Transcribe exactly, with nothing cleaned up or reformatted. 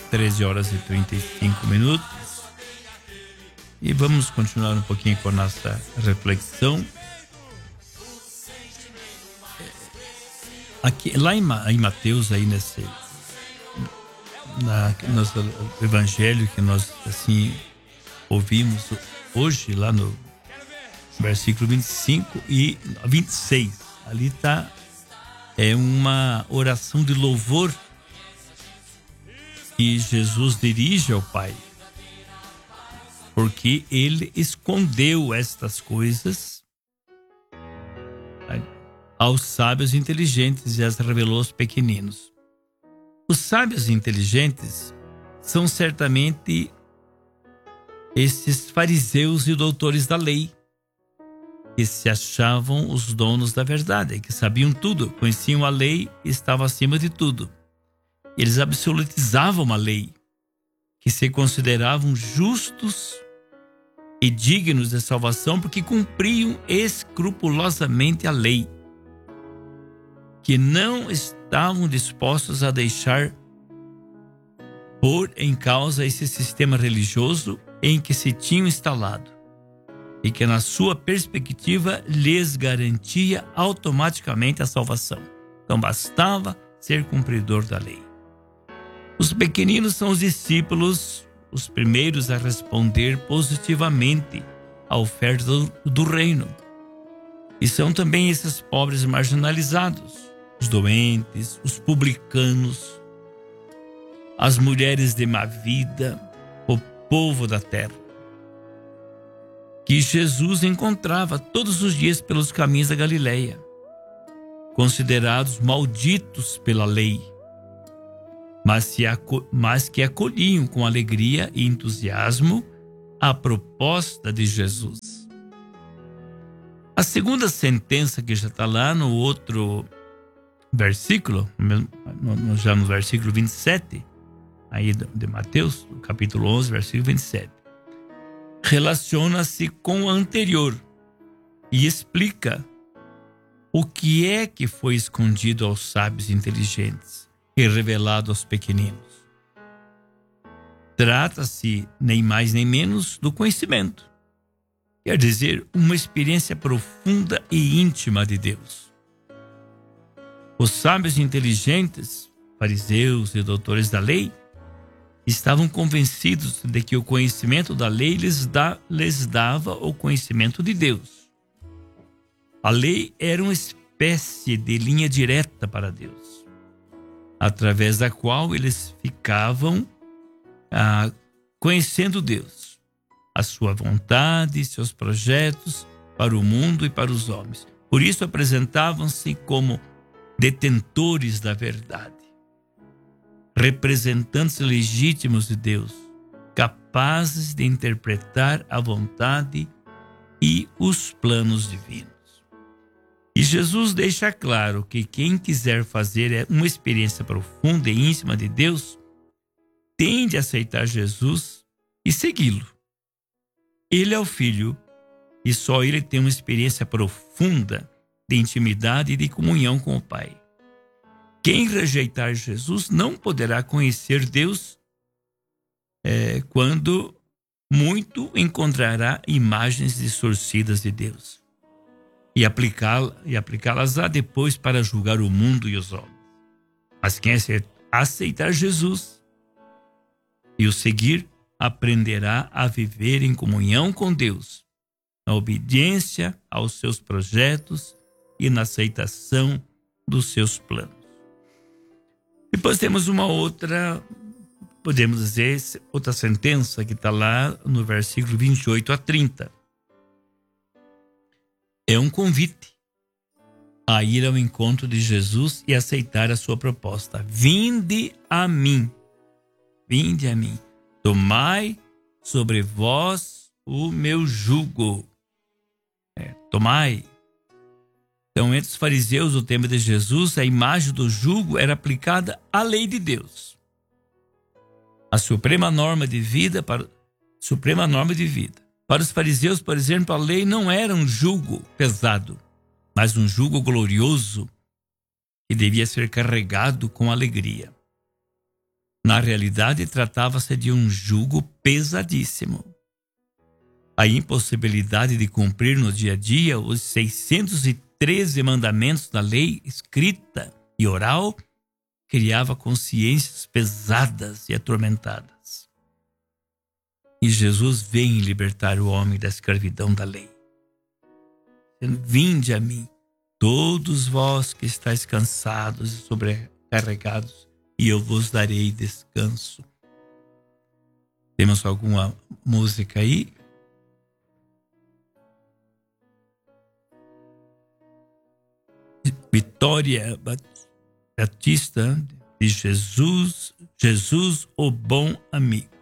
treze horas e trinta e cinco minutos. E vamos continuar um pouquinho com a nossa reflexão. Aqui, lá em, em Mateus, aí nesse na, nosso evangelho que nós assim ouvimos hoje, lá no versículo vinte e cinco e vinte e seis, ali está é uma oração de louvor que Jesus dirige ao Pai, porque ele escondeu estas coisas aos sábios inteligentes e as revelou aos pequeninos. Os sábios inteligentes são certamente esses fariseus e doutores da lei, que se achavam os donos da verdade, que sabiam tudo, conheciam a lei e estavam acima de tudo. Eles absolutizavam a lei, que se consideravam justos e dignos de salvação porque cumpriam escrupulosamente a lei, que não estavam dispostos a deixar pôr em causa esse sistema religioso em que se tinham instalado e que, na sua perspectiva, lhes garantia automaticamente a salvação. Então, bastava ser cumpridor da lei. Os pequeninos são os discípulos, os primeiros a responder positivamente à oferta do, do reino. E são também esses pobres marginalizados, os doentes, os publicanos, as mulheres de má vida, o povo da terra, que Jesus encontrava todos os dias pelos caminhos da Galileia, considerados malditos pela lei, mas, se aco- mas que acolhiam com alegria e entusiasmo a proposta de Jesus. A segunda sentença, que já está lá no outro versículo, já no versículo vinte e sete, aí de Mateus, capítulo onze, versículo vinte e sete, relaciona-se com o anterior e explica o que é que foi escondido aos sábios inteligentes e revelado aos pequeninos. Trata-se, nem mais nem menos, do conhecimento. Quer dizer, uma experiência profunda e íntima de Deus. Os sábios inteligentes, fariseus e doutores da lei, estavam convencidos de que o conhecimento da lei lhes, dá, lhes dava o conhecimento de Deus. A lei era uma espécie de linha direta para Deus, através da qual eles ficavam ah, conhecendo Deus, a sua vontade, seus projetos para o mundo e para os homens. Por isso apresentavam-se como detentores da verdade, representantes legítimos de Deus, capazes de interpretar a vontade e os planos divinos. E Jesus deixa claro que quem quiser fazer uma experiência profunda e íntima de Deus tem de aceitar Jesus e segui-lo. Ele é o Filho e só ele tem uma experiência profunda de intimidade e de comunhão com o Pai. Quem rejeitar Jesus não poderá conhecer Deus é, quando muito encontrará imagens distorcidas de Deus e aplicá-las e aplicá-las-á depois para julgar o mundo e os homens. Mas quem aceitar Jesus e o seguir, aprenderá a viver em comunhão com Deus, na obediência aos seus projetos e na aceitação dos seus planos. Depois temos uma outra, podemos dizer, outra sentença que está lá no versículo vinte e oito a trinta. É um convite a ir ao encontro de Jesus e aceitar a sua proposta. Vinde a mim, vinde a mim, tomai sobre vós o meu jugo. É, tomai. Então, entre os fariseus, no tempo de Jesus, a imagem do jugo era aplicada à lei de Deus. A suprema norma de vida para suprema norma de vida. Para os fariseus, por exemplo, a lei não era um jugo pesado, mas um jugo glorioso que devia ser carregado com alegria. Na realidade, tratava-se de um jugo pesadíssimo. A impossibilidade de cumprir no dia a dia os seiscentos e treze mandamentos da lei escrita e oral criava consciências pesadas e atormentadas. E Jesus vem libertar o homem da escravidão da lei. Vinde a mim, todos vós que estáis cansados e sobrecarregados, e eu vos darei descanso. Temos alguma música aí? Vitória Batista de Jesus, Jesus, o bom amigo.